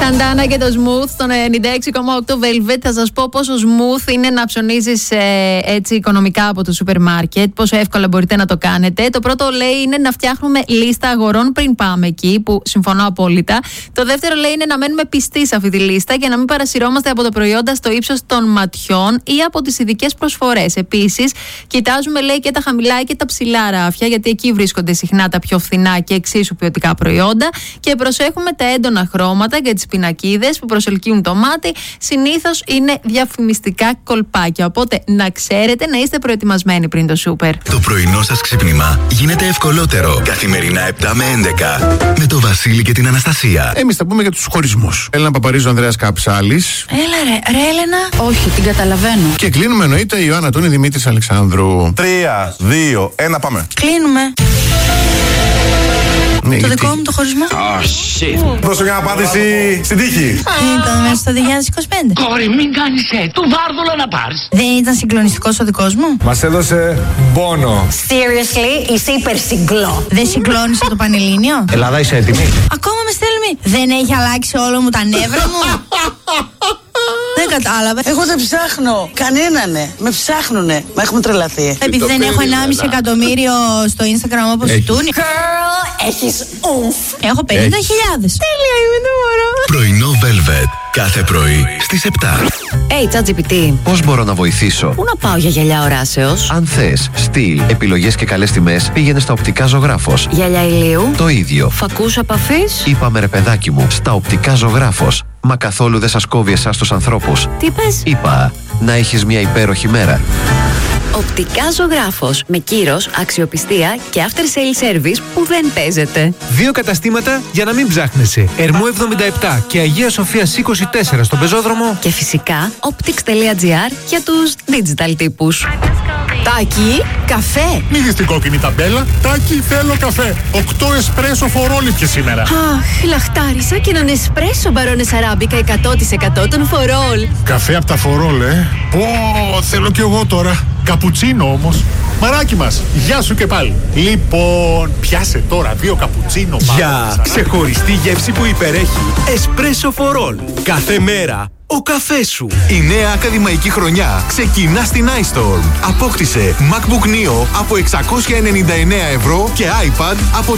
Σαντάνα και το Smooth στο 96,8 Velvet. Θα σας πω πόσο smooth είναι να ψωνίζεις έτσι οικονομικά από το σούπερ μάρκετ. Πόσο εύκολα μπορείτε να το κάνετε. Το πρώτο λέει είναι να φτιάχνουμε λίστα αγορών πριν πάμε εκεί, που συμφωνώ απόλυτα. Το δεύτερο λέει είναι να μένουμε πιστοί σε αυτή τη λίστα και να μην παρασυρώμαστε από τα προϊόντα στο ύψος των ματιών ή από τις ειδικές προσφορές. Επίσης, κοιτάζουμε λέει και τα χαμηλά και τα ψηλά ράφια, γιατί εκεί βρίσκονται συχνά τα πιο φθηνά και εξίσου ποιοτικά προϊόντα. Και προσέχουμε τα έντονα χρώματα και τις πινακίδες που προσελκύουν το μάτι. Συνήθως είναι διαφημιστικά κολπάκια. Οπότε να ξέρετε να είστε προετοιμασμένοι πριν το σούπερ. Το πρωινό σας ξύπνημα γίνεται ευκολότερο. Καθημερινά 7 με 11. Με το Βασίλη και την Αναστασία. Εμείς θα πούμε για τους χωρισμούς. Έλενα Παπαρίζου, Ανδρέας Καψάλης. Έλα ρε Έλενα. Όχι, την καταλαβαίνω. Και κλείνουμε εννοείται η Ιωάννα Τούνη, Δημήτρης Αλεξάνδρου. 3, 2, 1, πάμε. Κλείνουμε. Ναι, Το δικό μου το χωρισμό. Δώσω μια απάντηση στην τύχη. Ήταν μέσα στο 2025. Κόρη, μην κάνεις του βάρδουλα να πάρεις. Δεν ήταν συγκλονιστικός ο δικός μου. Μας έδωσε πόνο. Seriously, είσαι υπερσυγκλό. Δεν συγκλώνησε το Πανελλήνιο. Ελλάδα, είσαι έτοιμη? Ακόμα με στέλνει. Δεν έχει αλλάξει όλο μου τα νεύρα μου. Δεν κατάλαβα. Εγώ δεν ψάχνω. Κανένανε. Με ψάχνουνε. Μα έχουμε τρελαθεί. Επειδή δεν έχω 1,5 εκατομμύριο στο Instagram όπως η Τούνη. Girl, έχεις ούμφ. Έχω 50.000. Τέλεια, είμαι το μωρό. Πρωινό Velvet. Κάθε πρωί στις 7. ChatGPT. Πώς μπορώ να βοηθήσω? Πού να πάω για γυαλιά οράσεως? Αν θες στυλ, επιλογές και καλές τιμές, πήγαινε στα Οπτικά Ζωγράφος. Γυαλιά ηλίου? Το ίδιο. Φακούς επαφής? Είπαμε ρε παιδάκι μου, στα Οπτικά Ζωγράφος. Μα καθόλου δεν σας κόβει εσάς τους ανθρώπους. Τι πες? Είπα, να έχεις μια υπέροχη μέρα. Οπτικά Ζωγράφος. Με κύρος, αξιοπιστία και after sale service που δεν παίζεται. 2 καταστήματα για να μην ψάχνεσαι. Ερμού 77 και Αγία Σοφίας 24 στον Πεζόδρομο. Και φυσικά optics.gr για τους digital τύπους. Τάκι, καφέ. Μη δεις την κόκκινη ταμπέλα. Τάκι, θέλω καφέ. 8 εσπρέσο φορόλιπτες σήμερα. Αχ, λαχτάρισα και έναν εσπρέσο μπαρόνες αράμπικα 100% των φορόλ. Καφέ από τα φορόλ, Πω, θέλω κι εγώ τώρα. Καπουτσίνο όμως. Μαράκι μας, γεια σου και πάλι. Λοιπόν, πιάσε τώρα 2 καπουτσίνο. Για ξεχωριστή γεύση που υπερέχει. Εσπρέσο φορόλ. Κάθε μέρα ο καφές σου. Η νέα ακαδημαϊκή χρονιά ξεκινά στην iStorm. Απόκτησε MacBook Neo από 699 ευρώ και iPad από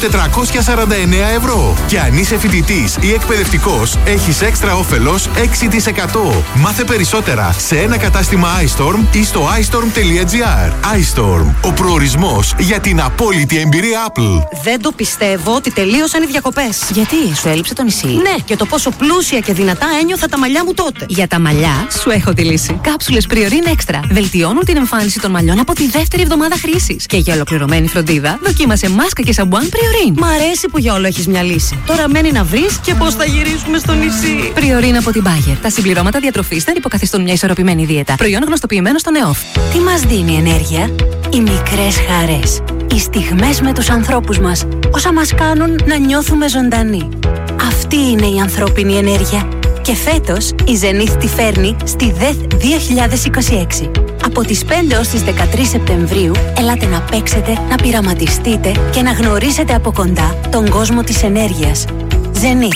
449 ευρώ. Και αν είσαι φοιτητής ή εκπαιδευτικός, έχεις έξτρα όφελος 6%. Μάθε περισσότερα σε ένα κατάστημα iStorm ή στο iStorm.gr. iStorm, ο προορισμός για την απόλυτη εμπειρία Apple. Δεν το πιστεύω ότι τελείωσαν οι διακοπές. Γιατί, σου έλειψε το νησί? Ναι, και το πόσο πλούσια και δυνατά ένιωθα τα μαλλιά μου τότε. Για τα μαλλιά σου έχω τη λύση. Κάψουλες Priorin Extra βελτιώνουν την εμφάνιση των μαλλιών από τη δεύτερη εβδομάδα χρήσης. Και για ολοκληρωμένη φροντίδα, δοκίμασε μάσκα και σαμπουάν Priorin. Μ' αρέσει που για όλο έχεις μια λύση. Τώρα μένει να βρεις και πώς θα γυρίσουμε στο νησί. Priorin από την Bayer. Τα συμπληρώματα διατροφής δεν υποκαθιστούν μια ισορροπημένη δίαιτα. Προϊόν γνωστοποιημένο στο ΝΕΟΦ. Τι μας δίνει ενέργεια? Οι μικρές χαρές. Οι στιγμές με τους ανθρώπους μας. Όσα μας κάνουν να νιώθουμε ζωντανοί. Αυτή είναι η ανθρώπινη ενέργεια. Και φέτος η Zenith τη φέρνει στη ΔΕΘ 2026. Από τις 5 ως τις 13 Σεπτεμβρίου ελάτε να παίξετε, να πειραματιστείτε και να γνωρίσετε από κοντά τον κόσμο της ενέργειας. Zenith.